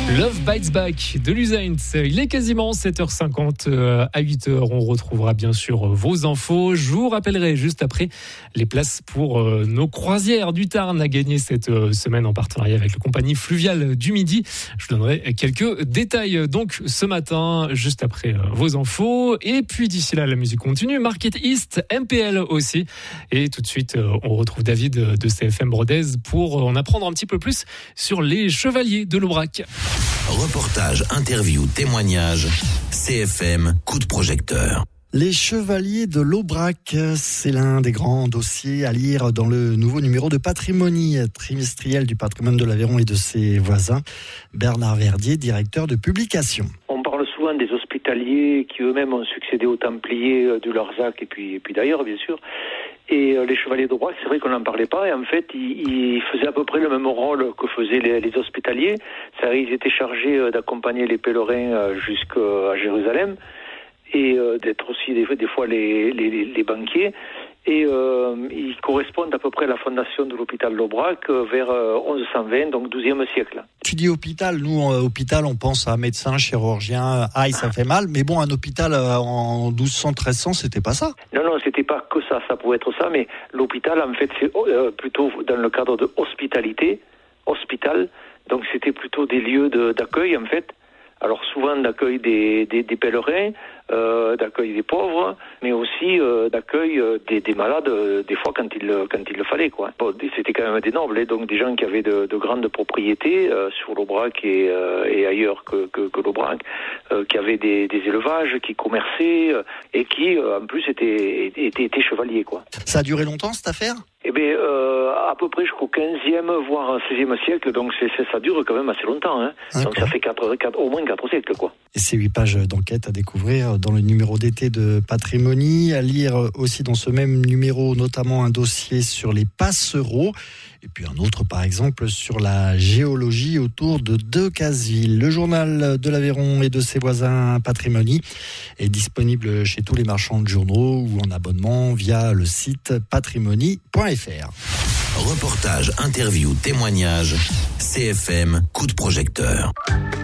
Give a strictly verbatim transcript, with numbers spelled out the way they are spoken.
Love Bites Back de Lusaint. Il est quasiment sept heures cinquante. À huit heures, on retrouvera bien sûr vos infos. Je vous rappellerai juste après les places pour nos croisières du Tarn à gagner cette semaine en partenariat avec la compagnie fluviale du Midi. Je vous donnerai quelques détails donc ce matin, juste après vos infos. Et puis d'ici là, la musique continue. Market East, M P L aussi. Et tout de suite, on retrouve David de C F M Rodez pour en apprendre un petit peu plus sur les chevaliers de l'Aubrac. Reportage, interview, témoignage, C F M, coup de projecteur. Les Chevaliers de l'Aubrac, c'est l'un des grands dossiers à lire dans le nouveau numéro de Patrimonie trimestriel du patrimoine de l'Aveyron et de ses voisins. Bernard Verdier, directeur de publication. On parle souvent des hospitaliers qui eux-mêmes ont succédé aux Templiers du Larzac et puis, et puis d'ailleurs, bien sûr. Et les Chevaliers d'Aubrac, c'est vrai qu'on n'en parlait pas, et en fait, ils, ils faisaient à peu près le même rôle que faisaient les, les hospitaliers. Ça, ils étaient chargés d'accompagner les pèlerins jusqu'à Jérusalem, et d'être aussi des, des fois les, les, les banquiers. Et euh, ils correspondent à peu près à la fondation de l'hôpital d'Aubrac vers onze cent vingt, donc douzième siècle. Tu dis hôpital, nous, euh, hôpital, on pense à médecin, chirurgien, aïe, ça fait mal, mais bon, un hôpital euh, en douze cents, treize cents, c'était pas ça. Non, non, c'était pas que ça, ça pouvait être ça, mais l'hôpital, en fait, c'est euh, plutôt dans le cadre de hospitalité, hospital, donc c'était plutôt des lieux de, d'accueil, en fait. Alors souvent d'accueil des, des, des pèlerins, euh, d'accueil des pauvres, mais aussi euh, d'accueil euh, des, des malades, euh, des fois quand il, quand il le fallait, quoi. Bon, c'était quand même des nobles, hein, donc des gens qui avaient de, de grandes propriétés euh, sur l'Aubrac et, euh, et ailleurs que, que, que l'Aubrac, euh, qui avaient des, des élevages, qui commerçaient euh, et qui euh, en plus étaient, étaient, étaient chevaliers, quoi. Ça a duré longtemps cette affaire ? Eh bien, euh, à peu près jusqu'au quinzième, voire seizième siècle, donc c'est, c'est, ça dure quand même assez longtemps. Hein. Donc ça fait quatre, quatre, au moins quatre siècles, quoi. Et ces huit pages d'enquête à découvrir dans le numéro d'été de Patrimonie, à lire aussi dans ce même numéro, notamment un dossier sur les passereaux, et puis un autre, par exemple, sur la géologie autour de Decazeville. Le journal de l'Aveyron et de ses voisins Patrimonie est disponible chez tous les marchands de journaux ou en abonnement via le site patrimonie point f r. Reportage, interview, témoignage, C F M, coup de projecteur.